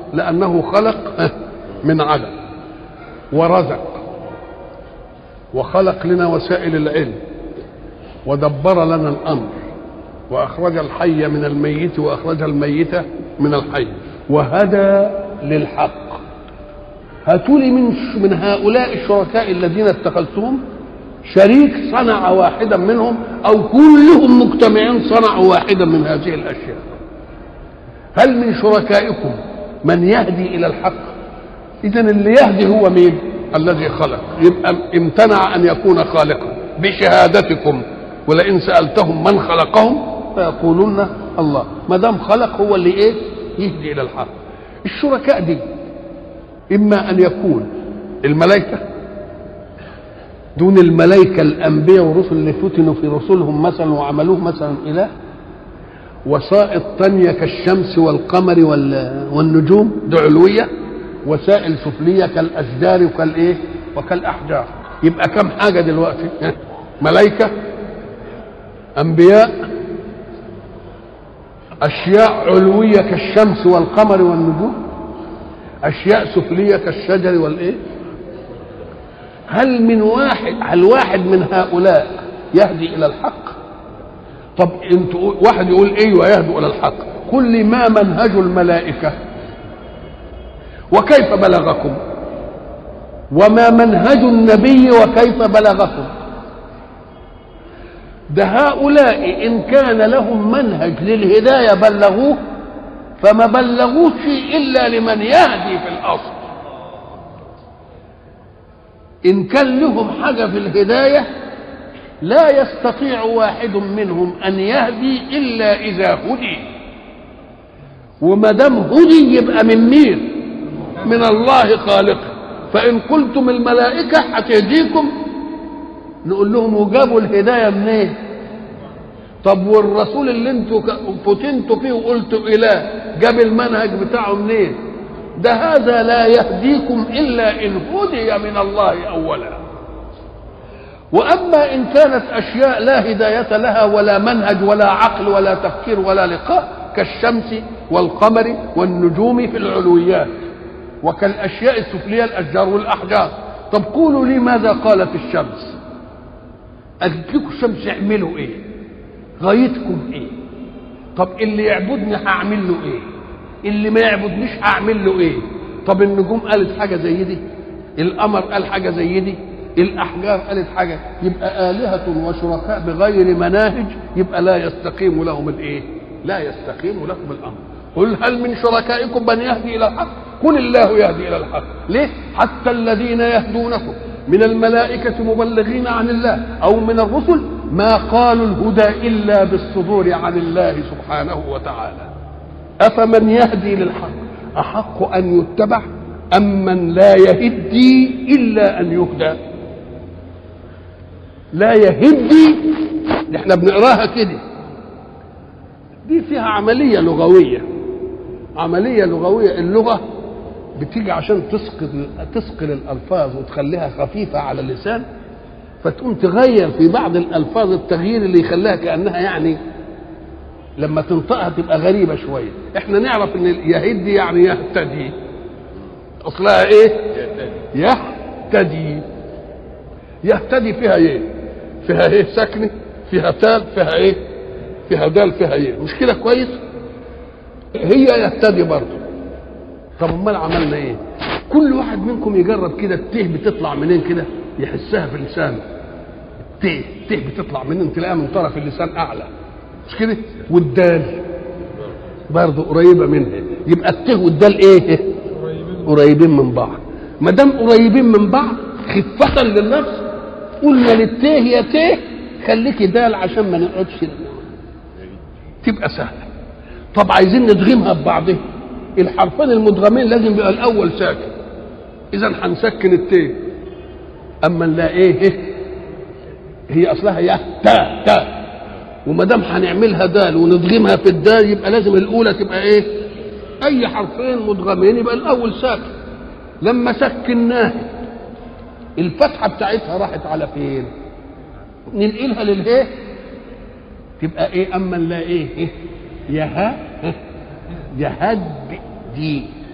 لأنه خلق من عدم ورزق وخلق لنا وسائل العلم ودبر لنا الأمر وأخرج الحي من الميت وأخرج الميت من الحي وهدى للحق. هاتوا لي من هؤلاء الشركاء الذين اتخذتهم شريك صنع واحدا منهم أو كلهم مجتمعين صنعوا واحدا من هذه الأشياء. هل من شركائكم من يهدي إلى الحق؟ إذن اللي يهدي هو مين؟ الذي خلق. يبقى امتنع أن يكون خالقا بشهادتكم، ولئن سألتهم من خلقهم فيقولون الله. ما دام خلق هو اللي ايه؟ يهدي الى الحق. الشركاء دي اما ان يكون الملائكه دون الملائكه الانبياء والرسل اللي فتنوا في رسلهم مثلا وعملوه مثلا اله، وسائط تانية كالشمس والقمر والنجوم دي علويه، وسائل سفليه كالاشجار وكالايه وكالاحجار. يبقى كم حاجه دلوقتي؟ ملائكه، انبياء، اشياء علويه كالشمس والقمر والنجوم، اشياء سفليه كالشجر والايه. هل واحد من هؤلاء يهدي الى الحق؟ طب انتوا واحد يقول ايوه يهدي الى الحق، قل لي ما منهج الملائكه وكيف بلغكم، وما منهج النبي وكيف بلغكم. ده هؤلاء إن كان لهم منهج للهداية بلغوه، فما بلغوش إلا لمن يهدي في الأصل. إن كان لهم حاجة في الهداية لا يستطيع واحد منهم أن يهدي إلا إذا هدي، وما دام هدي يبقى من مين؟ من الله خالقه. فإن قلتم الملائكة هتهديكم نقول لهم وجابوا الهدايه منين؟ طب والرسول اللي انتوا فتنتوا فيه وقلتوا اله جاب المنهج بتاعه منين؟ ده هذا لا يهديكم الا ان هدي من الله اولا. واما ان كانت اشياء لا هدايه لها ولا منهج ولا عقل ولا تفكير ولا لقاء كالشمس والقمر والنجوم في العلويات، وكالاشياء السفليه الاشجار والاحجار. طب قولوا لي ماذا قالت الشمس؟ قالت لكم الشمس اعملوا ايه؟ غايتكم ايه؟ طب اللي يعبدني هعمل له ايه؟ اللي ما يعبدنيش هعمل له ايه؟ طب النجوم قالت حاجه زي دي، القمر قال حاجه زي دي، الاحجار قالت حاجه. يبقى آلهة وشركاء بغير مناهج يبقى لا يستقيم لهم الايه؟ لا يستقيم لهم الامر. قل هل من شركائكم من يهدي الى الحق؟ قل الله يهدي الى الحق. ليه؟ حتى الذين يهدونكم من الملائكة مبلغين عن الله أو من الرسل ما قالوا الهدى إلا بالصدور عن الله سبحانه وتعالى. أفمن يهدي للحق أحق أن يتبع أم من لا يهدي إلا أن يهدى؟ لا يهدي احنا بنقراها كده، دي فيها عملية لغوية. اللغة بتيجي عشان تثقل الألفاظ وتخليها خفيفة على اللسان، فتقوم تغير في بعض الألفاظ التغيير اللي يخليها كأنها يعني لما تنطقها تبقى غريبة شوية. احنا نعرف ان يهدي يعني يهتدي، اصلها ايه؟ يهتدي فيها ايه؟ فيها ايه ساكنة، فيها تال، فيها ايه؟ فيها دال، فيها ايه؟ مش كده كويس؟ هي يهتدي برضه. طب امال عملنا ايه؟ كل واحد منكم يجرب كده الته بتطلع منين كده يحسها في لسانه. الته بتطلع منين؟ تلاقيها من طرف اللسان اعلى، مش كده؟ والدال برضه قريبه منها. يبقى الته والدال ايه؟ قريبين من بعض. ما دام قريبين من بعض خفه للنفس قلنا للته يا ته خليكي دال عشان ما نقعدش تبقى سهله. طب عايزين ندغمها ببعضها، الحرفين المدغمين لازم يبقى الاول ساكن، اذا هنسكن التاء. اما لا ايه هي اصلها يا تا، وما دام هنعملها دال وندغمها في الدال يبقى لازم الاولى تبقى ايه؟ اي حرفين مدغمين يبقى الاول ساكن. لما سكناها الفتحه بتاعتها راحت على فين؟ ننقلها للهاء تبقى ايه؟ اما لا ايه يهدي.